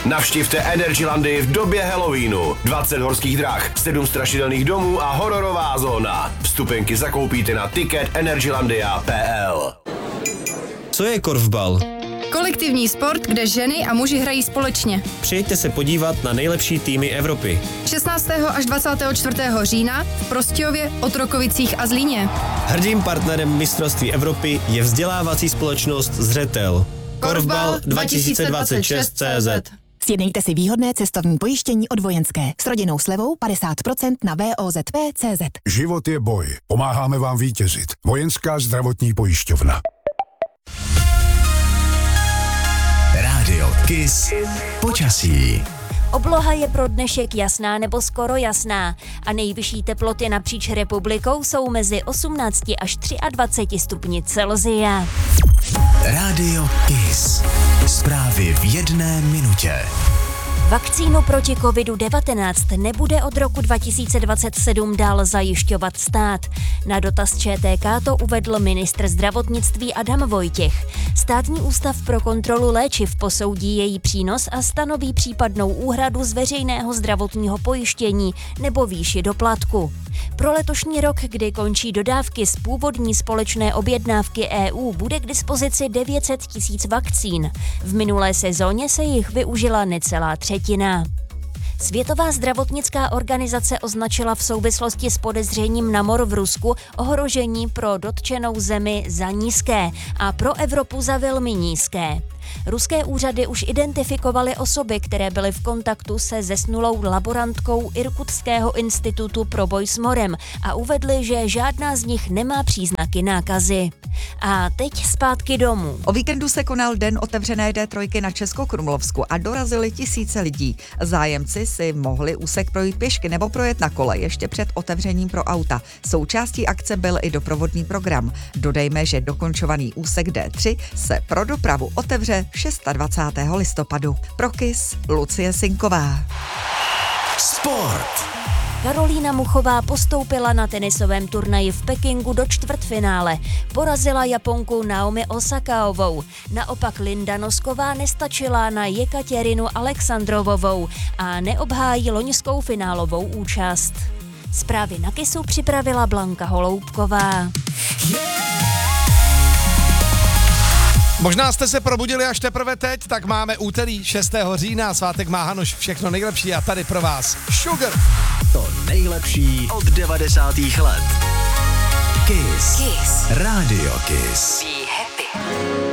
Navštivte Energylandy v době Halloweenu. 20 horských drah, 7 strašidelných domů a hororová zóna. Vstupenky zakoupíte na ticket.energylandia.pl. Co je korfbal? Kolektivní sport, kde ženy a muži hrají společně. Přijďte se podívat na nejlepší týmy Evropy. 16. až 24. října v Prostějově, Otrokovicích a Zlíně. Hrdým partnerem mistrovství Evropy je vzdělávací společnost Zřetel. Korfbal 2026.cz. Sjednejte si výhodné cestovní pojištění od Vojenské s rodinnou slevou 50% na VOZP.cz. Život je boj. Pomáháme vám vítězit. Vojenská zdravotní pojišťovna. Rádio Kiss. Počasí. Obloha je pro dnešek jasná nebo skoro jasná a nejvyšší teploty napříč republikou jsou mezi 18 až 23 stupni Celsia. Rádio Kiss. Zprávy v 1 minutě. Vakcínu proti COVID-19 nebude od roku 2027 dál zajišťovat stát. Na dotaz ČTK to uvedl ministr zdravotnictví Adam Vojtěch. Státní ústav pro kontrolu léčiv posoudí její přínos a stanoví případnou úhradu z veřejného zdravotního pojištění nebo výši doplatku. Pro letošní rok, kdy končí dodávky z původní společné objednávky EU, bude k dispozici 900 000 vakcín. V minulé sezóně se jich využila necelá třetina. Světová zdravotnická organizace označila v souvislosti s podezřením na mor v Rusku ohrožení pro dotčenou zemi za nízké a pro Evropu za velmi nízké. Ruské úřady už identifikovaly osoby, které byly v kontaktu se zesnulou laborantkou Irkutského institutu pro boj s morem a uvedly, že žádná z nich nemá příznaky nákazy. A teď zpátky domů. O víkendu se konal den otevřené D3 na Českokrumlovsku a dorazili tisíce lidí. Zájemci si mohli úsek projít pěšky nebo projet na kole ještě před otevřením pro auta. Součástí akce byl i doprovodný program. Dodejme, že dokončovaný úsek D3 se pro dopravu otevře 26. listopadu. Pro Kiss Lucie Sinková. Sport. Karolína Muchová postoupila na tenisovém turnaji v Pekingu do čtvrtfinále. Porazila Japonku Naomi Osakaovou. Naopak Linda Nosková nestačila na Jekatěrinu Alexandrovovou a neobhájí loňskou finálovou účast. Zprávy na Kissu připravila Blanka Holoubková. Možná jste se probudili až teprve teď, tak máme úterý 6. října, svátek má Hanuš, všechno nejlepší a tady pro vás Sugar. To nejlepší od 90. let. Kiss. Kiss. Rádio Kiss. Be happy.